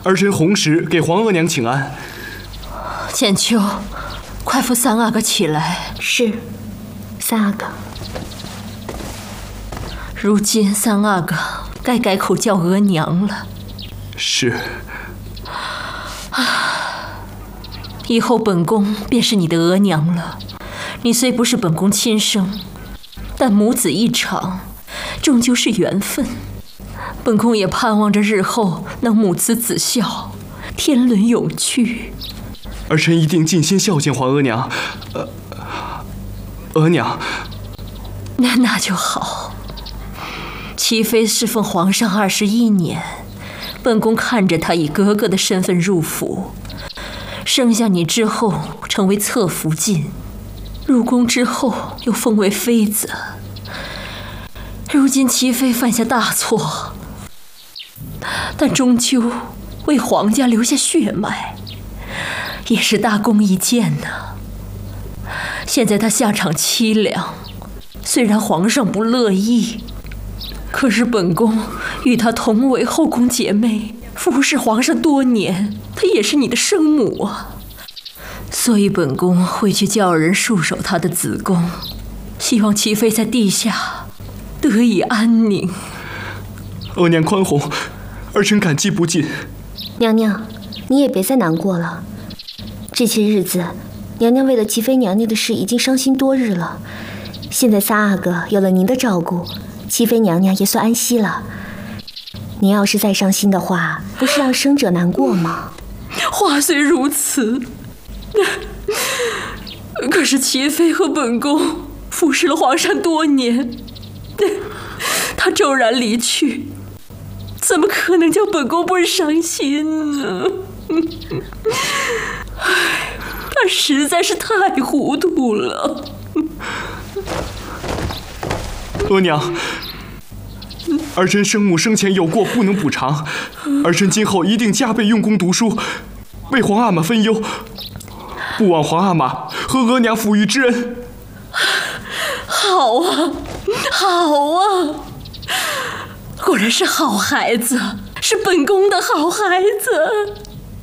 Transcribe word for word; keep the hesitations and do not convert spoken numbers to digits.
儿臣红石给皇额娘请安。 简秋，快扶三阿哥起来。 是，三阿哥。 如今三阿哥该改口叫额娘了。 是。 啊，以后本宫便是你的额娘了。你虽不是本宫亲生，但母子一场，终究是缘分。本宫也盼望着日后能母慈子孝，天伦永续。 儿臣一定尽心孝敬皇额娘。呃，额娘， 那那就好。齐妃侍奉皇上二十一年，本宫看着她以格格的身份入府，生下你之后成为侧福晋，入宫之后又封为妃子。如今齐妃犯下大错，但终究为皇家留下血脉，也是大功一件呢。现在她下场凄凉，虽然皇上不乐意，可是本宫与她同为后宫姐妹，服侍皇上多年，她也是你的生母啊。所以本宫会去叫人束守她的子宫，希望齐妃在地下得以安宁。 额娘宽宏，儿臣感激不尽。 娘娘，你也别再难过了。这些日子，娘娘为了齐妃娘娘的事已经伤心多日了。现在三阿哥有了您的照顾，齐妃娘娘也算安息了。您要是再伤心的话，不是让生者难过吗？ 话虽如此，可是齐妃和本宫服侍了皇上多年，他骤然离去，怎么可能叫本宫不伤心呢？他实在是太糊涂了。 额娘，儿臣生母生前有过不能补偿，儿臣今后一定加倍用功读书，为皇阿玛分忧，不枉皇阿玛和额娘抚育之恩。 好啊，好啊，果然是好孩子，是本宫的好孩子。